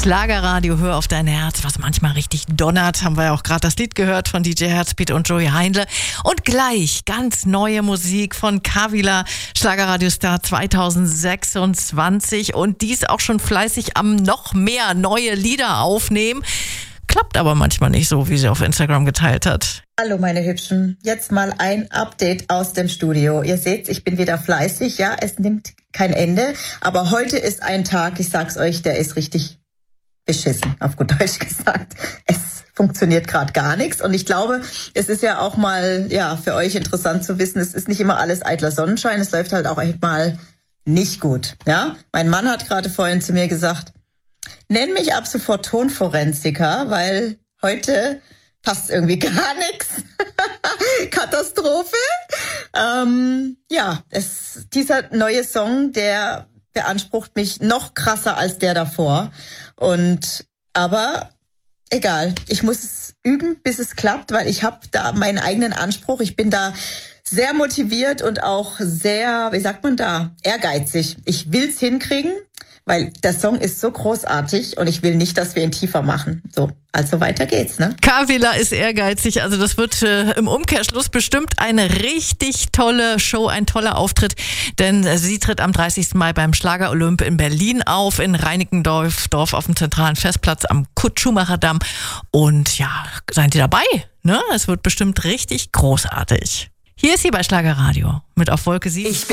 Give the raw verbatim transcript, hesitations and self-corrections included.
Schlagerradio, hör auf dein Herz, was manchmal richtig donnert. Haben wir ja auch gerade das Lied gehört von D J Herzbeat und Joey Heindle. Und gleich ganz neue Musik von Kavila, Schlagerradiostar zwanzig sechsundzwanzig. Und dies auch schon fleißig am noch mehr neue Lieder aufnehmen. Klappt aber manchmal nicht so, wie sie auf Instagram geteilt hat. Hallo meine Hübschen, jetzt mal ein Update aus dem Studio. Ihr seht, ich bin wieder fleißig, ja, es nimmt kein Ende. Aber heute ist ein Tag, ich sag's euch, der ist richtig beschissen, auf gut Deutsch gesagt. Es funktioniert gerade gar nichts. Und ich glaube, es ist ja auch mal ja für euch interessant zu wissen, es ist nicht immer alles eitler Sonnenschein, es läuft halt auch echt mal nicht gut. Ja, mein Mann hat gerade vorhin zu mir gesagt, nenn mich ab sofort Tonforensiker, weil heute passt irgendwie gar nichts. Katastrophe. Ähm, ja, es, dieser neue Song, der beansprucht mich noch krasser als der davor. Und aber egal, ich muss es üben, bis es klappt, weil ich habe da meinen eigenen Anspruch. Ich bin da sehr motiviert und auch sehr, wie sagt man da, ehrgeizig. Ich will's hinkriegen. Weil der Song ist so großartig und ich will nicht, dass wir ihn tiefer machen. So, also weiter geht's, ne? Kavila ist ehrgeizig, also das wird äh, im Umkehrschluss bestimmt eine richtig tolle Show, ein toller Auftritt, denn äh, sie tritt am dreißigsten Mai beim Schlager Olymp in Berlin auf, in Reinickendorf, Dorf auf dem zentralen Festplatz am Kurt-Schumacher-Damm. Und ja, seien Sie dabei, ne? Es wird bestimmt richtig großartig. Hier ist sie bei Schlagerradio mit Auf Wolke sieben.